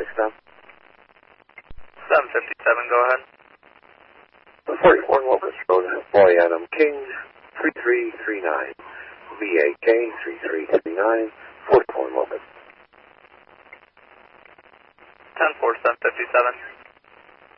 stop. 757, go ahead. 44 Locust Road, Boy Adam King, 3339. VAK 3339, 44 Locust. 10-4, 757.